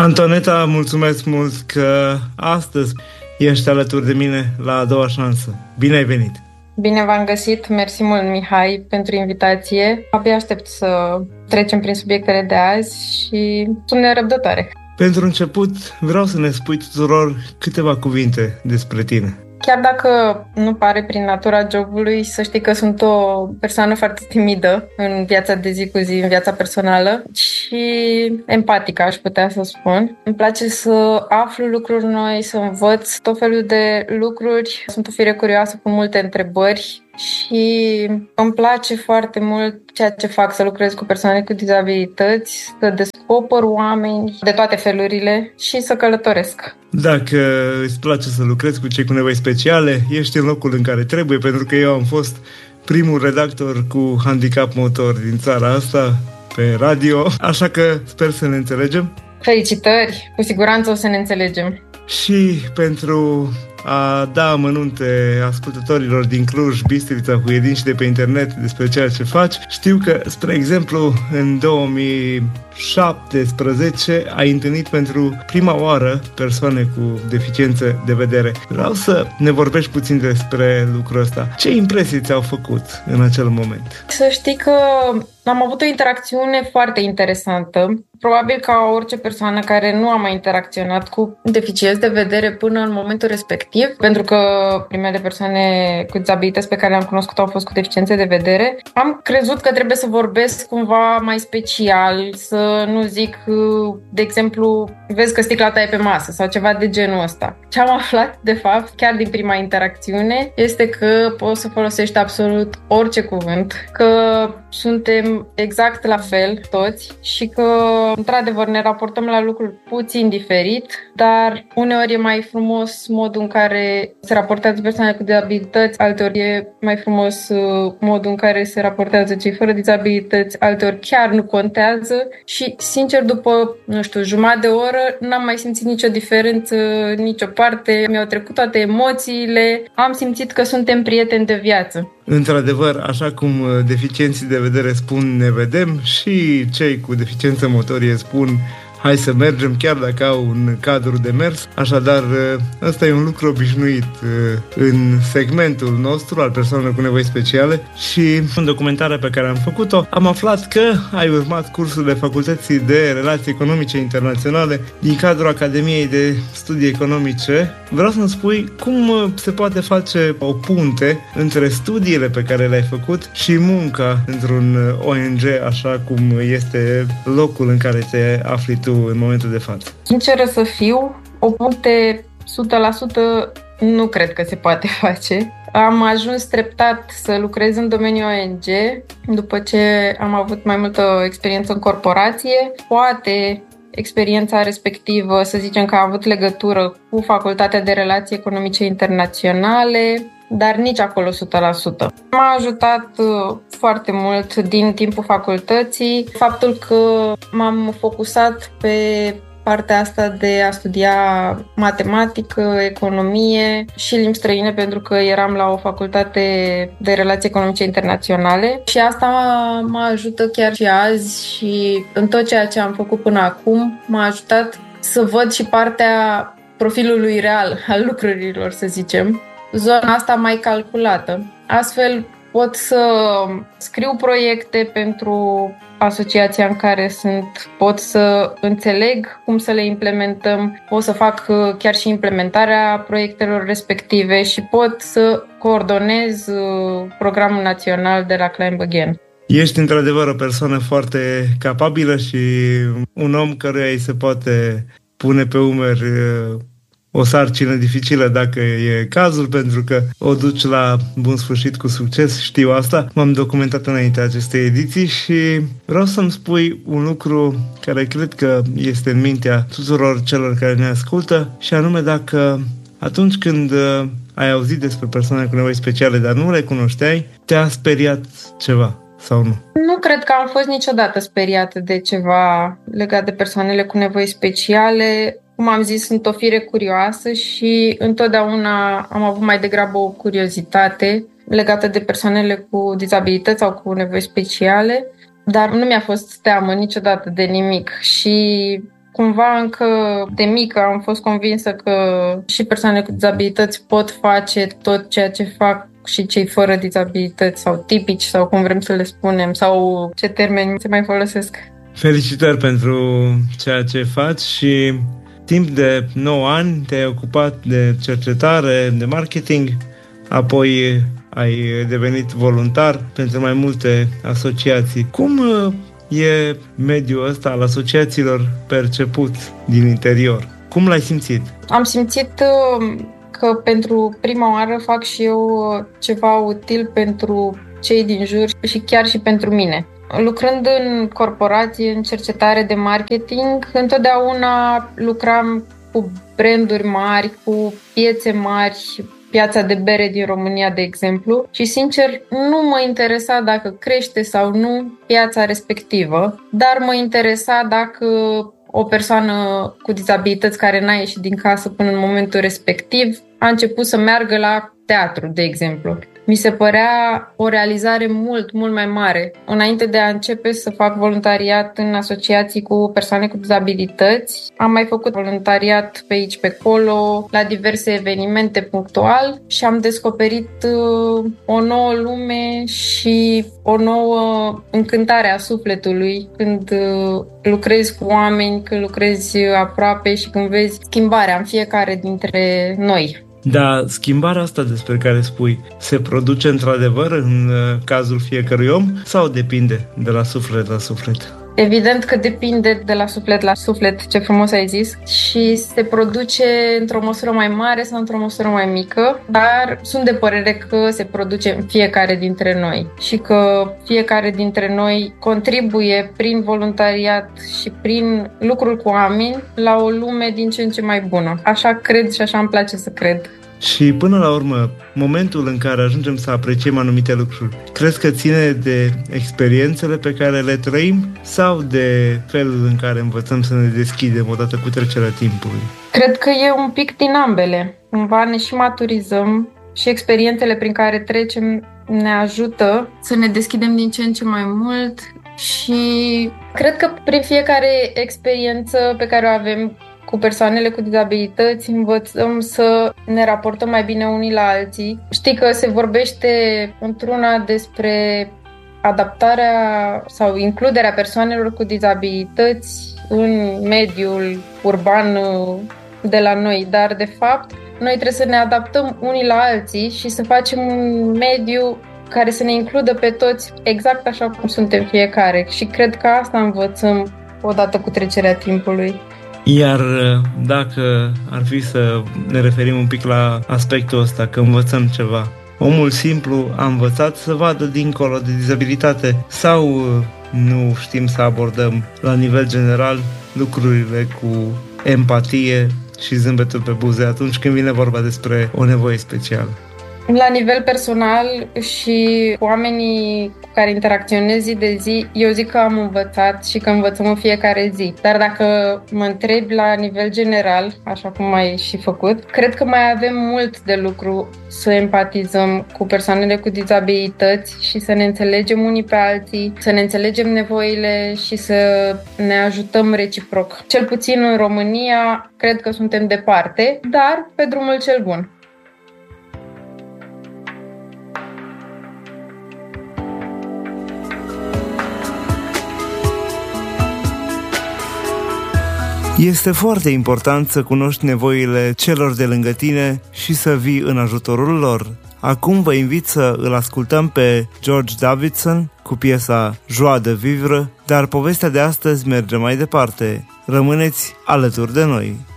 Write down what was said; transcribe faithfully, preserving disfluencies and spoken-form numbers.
Antoneta, mulțumesc mult că astăzi ești alături de mine la A Doua Șansă. Bine ai venit! Bine v-am găsit, mersi mult, Mihai, pentru invitație. Abia aștept să trecem prin subiectele de azi și sunt nerăbdătoare. Pentru început, vreau să ne spui tuturor câteva cuvinte despre tine. Chiar dacă nu pare prin natura jobului, să știi că sunt o persoană foarte timidă în viața de zi cu zi, în viața personală și empatică, aș putea să spun. Îmi place să aflu lucruri noi, să învăț tot felul de lucruri. Sunt o fire curioasă cu multe întrebări și îmi place foarte mult ceea ce fac, să lucrez cu persoane cu dizabilități, să descoper oameni de toate felurile și să călătoresc. Dacă îți place să lucrezi cu cei cu nevoi speciale, ești în locul în care trebuie, pentru că eu am fost primul redactor cu handicap motor din țara asta pe radio, așa că sper să ne înțelegem. Felicitări! Cu siguranță o să ne înțelegem. Și pentru a da amănunte ascultătorilor din Cluj, Bistrița, Huedin și de pe internet despre ceea ce faci, știu că, spre exemplu, în două mii șaptesprezece ai întâlnit pentru prima oară persoane cu deficiențe de vedere. Vreau să ne vorbești puțin despre lucrul ăsta. Ce impresii ți-au făcut în acel moment? Să știi că am avut o interacțiune foarte interesantă. Probabil ca orice persoană care nu a mai interacționat cu deficienți de vedere până în momentul respectiv, pentru că primele persoane cu dizabilități pe care le-am cunoscut au fost cu deficiențe de vedere, am crezut că trebuie să vorbesc cumva mai special, să nu zic, de exemplu, vezi că sticla ta e pe masă sau ceva de genul ăsta. Ce am aflat, de fapt, chiar din prima interacțiune, este că poți să folosești absolut orice cuvânt, că suntem exact la fel toți și că, într-adevăr, ne raportăm la lucruri puțin diferit, dar uneori e mai frumos modul în care se raportează persoanele cu dizabilități, alteori e mai frumos modul în care se raportează cei fără dizabilități, alteori chiar nu contează și, sincer, după, nu știu, jumătate de oră, n-am mai simțit nicio diferență, nicio parte, mi-au trecut toate emoțiile, am simțit că suntem prieteni de viață. Într-adevăr, așa cum deficienții de vedere spun ne vedem, și cei cu deficiență motorie spun hai să mergem, chiar dacă au un cadru de mers. Așadar, ăsta e un lucru obișnuit în segmentul nostru al persoanelor cu nevoi speciale și în documentarea pe care am făcut-o am aflat că ai urmat cursul de Facultății de Relații Economice Internaționale din cadrul Academiei de Studii Economice. Vreau să-mi spui cum se poate face o punte între studiile pe care le-ai făcut și munca într-un O N G, așa cum este locul în care te afli tu în momentul de față. Sinceră să fiu, o punte o sută la sută nu cred că se poate face. Am ajuns treptat să lucrez în domeniul O N G după ce am avut mai multă experiență în corporație. Poate experiența respectivă, să zicem că a avut legătură cu Facultatea de Relații Economice Internaționale, dar nici acolo o sută la sută. M-a ajutat foarte mult din timpul facultății faptul că m-am focusat pe partea asta de a studia matematică, economie și limbi străine, pentru că eram la o facultate de relații economice internaționale și asta mă ajută chiar și azi și în tot ceea ce am făcut până acum m-a ajutat să văd și partea profilului real al lucrurilor, să zicem, zona asta mai calculată. Astfel pot să scriu proiecte pentru asociația în care sunt, pot să înțeleg cum să le implementăm, pot să fac chiar și implementarea proiectelor respective și pot să coordonez programul național de la Climb Again. Ești într-adevăr o persoană foarte capabilă și un om căruia îi se poate pune pe umeri o sarcină dificilă dacă e cazul, pentru că o duci la bun sfârșit cu succes, știu asta. M-am documentat înainte acestei ediții și vreau să-mi spui un lucru care cred că este în mintea tuturor celor care ne ascultă, și anume dacă atunci când ai auzit despre persoane cu nevoi speciale, dar nu le cunoșteai, te-a speriat ceva sau nu? Nu cred că am fost niciodată speriată de ceva legat de persoanele cu nevoi speciale. Cum am zis, sunt o fire curioasă și întotdeauna am avut mai degrabă o curiozitate legată de persoanele cu dizabilități sau cu nevoi speciale, dar nu mi-a fost teamă niciodată de nimic și cumva încă de mică am fost convinsă că și persoanele cu dizabilități pot face tot ceea ce fac și cei fără dizabilități sau tipici sau cum vrem să le spunem sau ce termeni se mai folosesc. Felicitări pentru ceea ce faci și timp de nouă ani te-ai ocupat de cercetare, de marketing, apoi ai devenit voluntar pentru mai multe asociații. Cum e mediul ăsta al asociațiilor perceput din interior? Cum l-ai simțit? Am simțit că pentru prima oară fac și eu ceva util pentru cei din jur și chiar și pentru mine. Lucrând în corporație, în cercetare de marketing, întotdeauna lucram cu branduri mari, cu piețe mari, piața de bere din România, de exemplu, și, sincer, nu mă interesa dacă crește sau nu piața respectivă, dar mă interesa dacă o persoană cu dizabilități care n-a ieșit din casă până în momentul respectiv a început să meargă la teatru, de exemplu. Mi se părea o realizare mult, mult mai mare. Înainte de a începe să fac voluntariat în asociații cu persoane cu dizabilități, am mai făcut voluntariat pe aici, pe acolo, la diverse evenimente punctual și am descoperit uh, o nouă lume și o nouă încântare a sufletului când uh, lucrezi cu oameni, când lucrezi aproape și când vezi schimbarea în fiecare dintre noi. Da, schimbarea asta despre care spui se produce într-adevăr în cazul fiecărui om sau depinde de la suflet la suflet? Evident că depinde de la suflet la suflet, ce frumos ai zis, și se produce într-o măsură mai mare sau într-o măsură mai mică, dar sunt de părere că se produce în fiecare dintre noi și că fiecare dintre noi contribuie prin voluntariat și prin lucrul cu oameni la o lume din ce în ce mai bună. Așa cred și așa îmi place să cred. Și până la urmă, momentul în care ajungem să apreciem anumite lucruri, crezi că ține de experiențele pe care le trăim sau de felul în care învățăm să ne deschidem odată cu trecerea timpului? Cred că e un pic din ambele. Cumva ne și maturizăm și experiențele prin care trecem ne ajută să ne deschidem din ce în ce mai mult și cred că prin fiecare experiență pe care o avem cu persoanele cu dizabilități învățăm să ne raportăm mai bine unii la alții. Știi că se vorbește într-una despre adaptarea sau includerea persoanelor cu dizabilități în mediul urban de la noi, dar de fapt noi trebuie să ne adaptăm unii la alții și să facem un mediu care să ne includă pe toți exact așa cum suntem fiecare și cred că asta învățăm odată cu trecerea timpului. Iar dacă ar fi să ne referim un pic la aspectul ăsta, că învățăm ceva, omul simplu a învățat să vadă dincolo de dizabilitate sau nu știm să abordăm la nivel general lucrurile cu empatie și zâmbetul pe buze atunci când vine vorba despre o nevoie specială? La nivel personal și cu oamenii cu care interacționez zi de zi, eu zic că am învățat și că învățăm în fiecare zi. Dar dacă mă întrebi la nivel general, așa cum ai și făcut, cred că mai avem mult de lucru să empatizăm cu persoanele cu dizabilități și să ne înțelegem unii pe alții, să ne înțelegem nevoile și să ne ajutăm reciproc. Cel puțin în România, cred că suntem departe, dar pe drumul cel bun. Este foarte important să cunoști nevoile celor de lângă tine și să vii în ajutorul lor. Acum vă invit să îl ascultăm pe George Davidson cu piesa Joie de Vivre, dar povestea de astăzi merge mai departe. Rămâneți alături de noi!